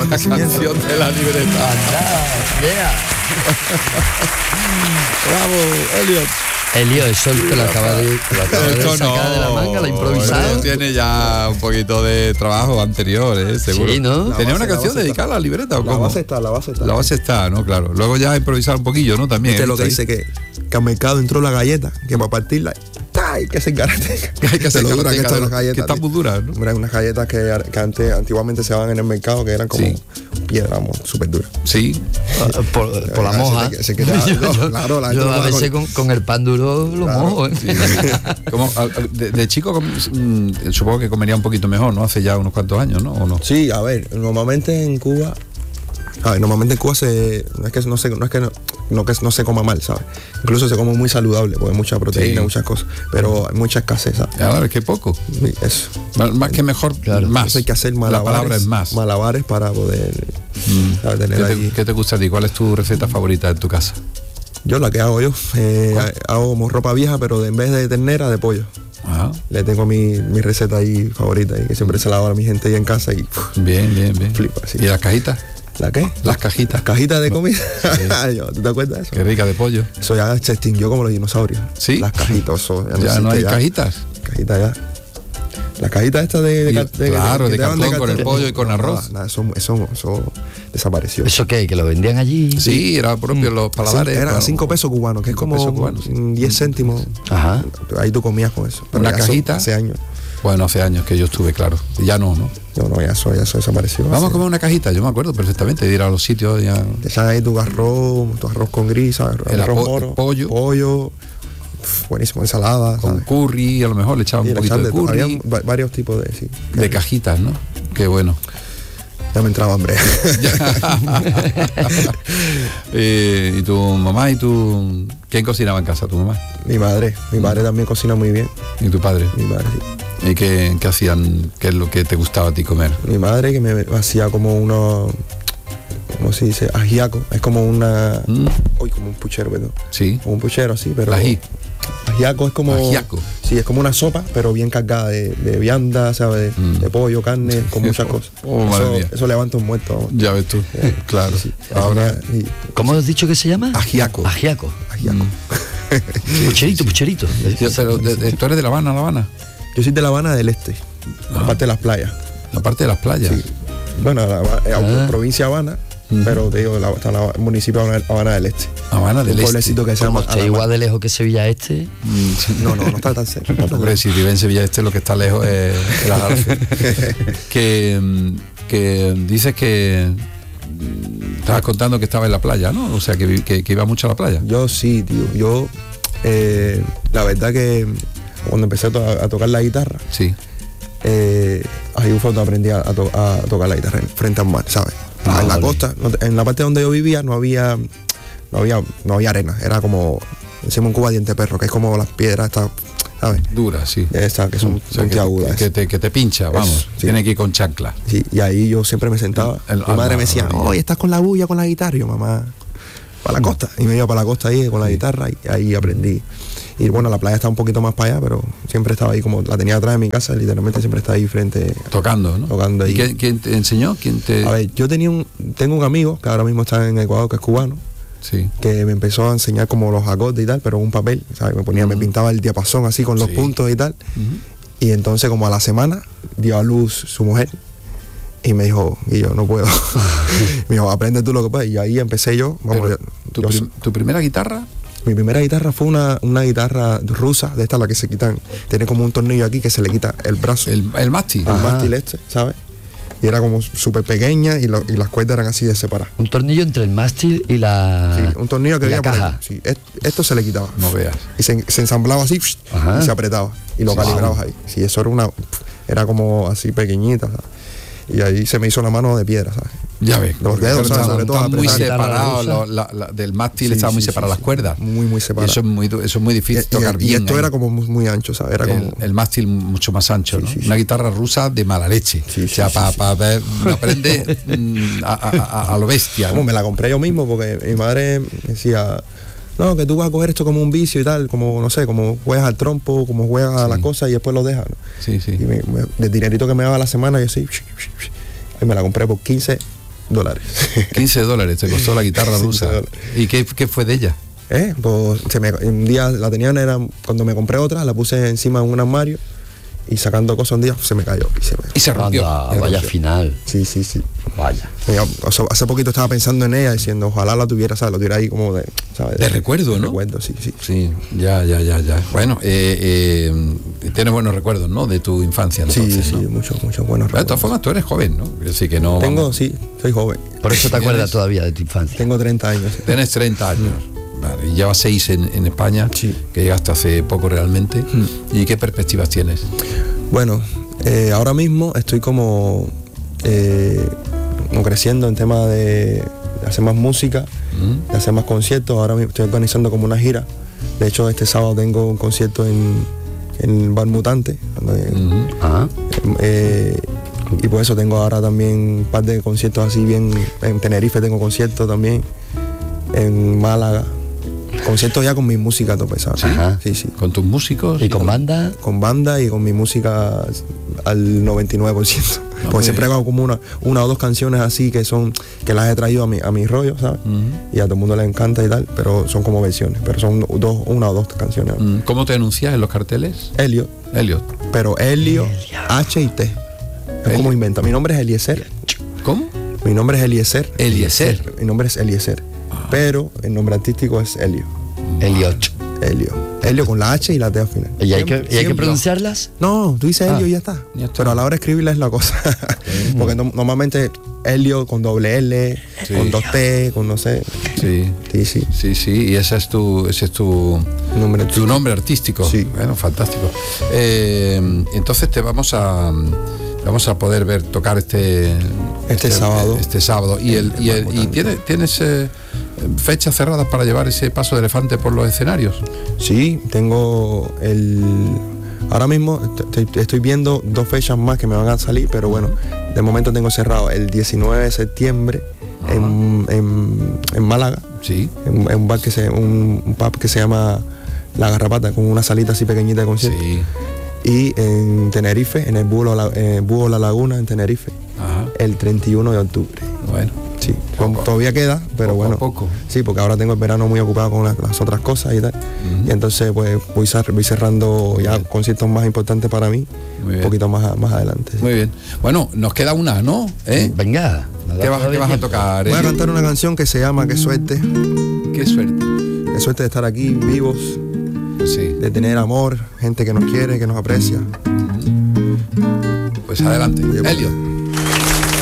reconocimiento. Canción de la libreta. Bravo, Elliot. Elio, eso te lo acaba de sacar de la manga, la improvisado. Tiene ya un poquito de trabajo anterior, seguro. Sí, ¿no? ¿Tenía una canción dedicada a la libreta o cómo? La base está. La base está, ¿no? Claro. Luego ya improvisar un poquillo, ¿no? También. Este es lo que dice que al mercado entró la galleta, que para partirla hay que hacer karateca. Hay que hacer lo dura que están las galletas. Que están muy duras, ¿no? Hombre, unas galletas que antiguamente se daban en el mercado que eran como piedra, vamos, súper duras. Sí. Por la moja. Yo a veces con el pan duro lo mojo. Sí. Como, de chico supongo que comería un poquito mejor, ¿no? Hace ya unos cuantos años, ¿no? ¿O no? Sí, a ver, normalmente en Cuba no es que no se coma mal, ¿sabes? Incluso se come muy saludable, porque hay mucha proteína, muchas cosas, pero hay mucha escasez, ¿sabes? Ahora, qué poco. Sí, eso. Más que mejor, claro. más. Entonces hay que hacer malabares. La palabra es más. Malabares para poder tener ahí. ¿Qué te gusta a ti? ¿Cuál es tu receta favorita en tu casa? Yo la que hago yo, hago como ropa vieja, pero en vez de ternera, de pollo. Ajá. Le tengo mi receta ahí favorita y que siempre se la hago a mi gente ahí en casa y bien. flipa, sí. ¿Y las cajitas? ¿La qué? Las cajitas. Las cajitas de comida. ¿Tú te acuerdas de eso? Qué rica de pollo. Eso ya se extinguió como los dinosaurios. ¿Sí? Las cajitas, eso ya no hay cajitas. Cajitas ya. Las cajitas estas de cartón con el pollo y con arroz. Nada, eso desapareció. ¿Eso qué? ¿Que lo vendían allí? Sí, era propio los paladares. Era 5 pesos cubanos, que es como 10 céntimos. Ajá. Ahí tú comías con eso. Una cajita. Hace años. Bueno, hace años que yo estuve, claro. Ya no. No, ya eso desapareció. Vamos a comer una cajita, yo me acuerdo perfectamente de ir a los sitios. Ya. Te echan ahí tu arroz con gris, arroz moro, pollo, buenísimo, ensalada. Con ¿sabes? curry, a lo mejor le echaban un poquito de curry. Había varios tipos de cajitas, ¿no? Qué bueno. Ya me entraba hambre. ¿Y tu mamá y tu... ¿Quién cocinaba en casa? ¿Tu mamá? Mi madre también cocina muy bien. ¿Y tu padre? Mi madre, sí. ¿Y qué hacían? ¿Qué es lo que te gustaba a ti comer? Mi madre que me hacía como unos... ¿Cómo se dice? Ajiaco. Es como una... como un puchero, ¿verdad? Sí. Como un puchero, sí, pero... Ajiaco es como... Ajiaco. Sí, es como una sopa, pero bien cargada de vianda, ¿sabes? De pollo, carne, con muchas cosas. Eso levanta un muerto. Vamos. Ya ves tú. Claro. Sí. Ahora... ¿Cómo has dicho que se llama? Ajiaco. Ajiaco. Pucherito. Pero ¿tú eres de La Habana? Yo soy de La Habana del Este, la parte de las playas. La parte de las playas. Sí. Bueno, provincia Habana, pero te digo, está en el municipio de Habana del Este. Habana del Este. Un pueblecito que se llama... ¿Está igual de lejos que Sevilla Este? No está tan cerca. Hombre, si vive en Sevilla Este, lo que está lejos es el Alarce. que dices que... Estabas contando que estaba en la playa, ¿no? O sea, que iba mucho a la playa. Yo sí, tío. Yo, la verdad que cuando empecé a tocar la guitarra, sí. Ahí fue cuando aprendí a tocar la guitarra frente al mar, ¿sabes? En la costa, en la parte donde yo vivía no había arena, era como, decimos en Cuba, diente perro, que es como las piedras estas, ¿sabes? Duras, sí. Estas que son puntiagudas. Que te pincha, vamos. Sí. Tiene que ir con chancla. Sí, y ahí yo siempre me sentaba. Mi madre me decía, oye, estás con la bulla, con la guitarra. Y yo, mamá, para la costa. Y me iba para la costa ahí con la guitarra y ahí aprendí. Y bueno, la playa está un poquito más para allá, pero siempre estaba ahí, como la tenía atrás de mi casa, literalmente siempre estaba ahí frente. Tocando, ¿no? Tocando ahí. ¿Y quién te enseñó? A ver, yo tengo un amigo que ahora mismo está en Ecuador, que es cubano. Sí. Que me empezó a enseñar como los acordes y tal, pero en un papel, ¿sabes? Me pintaba el diapasón así con los puntos y tal. Y entonces como a la semana dio a luz su mujer y me dijo, y yo no puedo. Me dijo, aprende tú lo que puedes. Y ahí empecé yo. ¿Tu primera guitarra? Mi primera guitarra fue una guitarra rusa, de estas la que se quitan, tiene como un tornillo aquí que se le quita el brazo. El mástil. El mástil ¿sabes? Y era como súper pequeña y las cuerdas eran así de separadas. Un tornillo entre el mástil y la... Sí, un tornillo que había por caja. Sí, esto se le quitaba. No veas. Y se ensamblaba así y se apretaba. Y lo calibrabas ahí. Sí, eso era como así pequeñita, ¿sabes? Y ahí se me hizo la mano de piedra, ¿sabes? Ya ves, los dedos, ¿sabes? Sobre todo muy separados, del mástil estaban muy separadas las cuerdas. Muy separadas. Eso es muy difícil tocar bien. Y esto era como muy ancho, ¿sabes? Era como... el mástil mucho más ancho, ¿no? Una guitarra rusa de mala leche. Para ver, aprende a lo bestia. Como me la compré yo mismo, porque mi madre me decía... No, que tú vas a coger esto como un vicio y tal, como, no sé, como juegas al trompo, como juegas a las cosas y después lo dejas, ¿no? Sí. Y el dinerito que me daba a la semana, yo sí, y me la compré por 15 $15. $15 te costó la guitarra rusa. ¿Y qué fue de ella? Pues un día la tenía, cuando me compré otra, la puse encima de un armario y sacando cosas un día se me cayó y se rompió. Vaya final. Sí. Vaya. Hace poquito estaba pensando en ella, diciendo, ojalá la tuviera, ¿sabes? Lo tuviera ahí como de recuerdo, ¿no? Recuerdo, sí. Sí, ya. Bueno, tienes buenos recuerdos, ¿no? De tu infancia, entonces, sí, ¿no? muchos buenos recuerdos. De todas formas, tú eres joven, ¿no? Así que no... soy joven. Por eso te acuerdas todavía de tu infancia. Tengo 30 años. Tienes 30 años. Vale, y llevas 6 en España, sí. Que llegaste hace poco realmente. ¿Y qué perspectivas tienes? Bueno, ahora mismo estoy como creciendo en tema de hacer más música, de hacer más conciertos. Ahora mismo estoy organizando como una gira. De hecho, este sábado tengo un concierto en Bar Mutante. Y por eso tengo ahora también un par de conciertos así bien. En Tenerife tengo conciertos también. En Málaga. Conciertos ya con mi música tope, ¿sabes? Sí. ¿Con tus músicos? ¿Y con banda? Con banda y con mi música al 99%. Porque siempre hago como una o dos canciones así que las he traído a mi rollo, ¿sabes? Y a todo el mundo le encanta y tal, pero son como versiones, pero son una o dos canciones. ¿Cómo te anuncias en los carteles? Elliot. Pero Helio, H y T. Es como inventa. Mi nombre es Eliezer. ¿Cómo? Mi nombre es Eliezer. Mi nombre es Eliezer. Pero el nombre artístico es Helio. Helio con la H y la T al final. ¿Y hay que pronunciarlas? No, tú dices Helio y ya está. Pero a la hora de escribirla es la cosa. Porque normalmente Helio con doble L, con 2 T, con no sé. Sí. Y ese es tu nombre artístico. Sí. Bueno, fantástico. Entonces te vamos a poder tocar este sábado. Este sábado. ¿Y tienes fechas cerradas para llevar ese paso de elefante por los escenarios? Sí, tengo ahora mismo estoy viendo 2 fechas más que me van a salir, pero bueno, de momento tengo cerrado el 19 de septiembre en Málaga. Sí. En un bar un pub que se llama La Garrapata, con una salita así pequeñita de concierto. Sí. Y en Tenerife, en el Búho La Laguna, en Tenerife, el 31 de octubre. Bueno. Sí, todavía queda, pero poco. Sí, porque ahora tengo el verano muy ocupado con las otras cosas y tal. Y entonces pues voy cerrando ya conciertos más importantes para mí, un poquito más adelante. Sí. Muy bien. Bueno, nos queda una, ¿no? Venga. ¿Qué vas a tocar? Voy a cantar una canción que se llama Qué suerte. Qué suerte. Qué suerte de estar aquí vivos. Sí. De tener amor, gente que nos quiere, que nos aprecia. Pues adelante. Helio.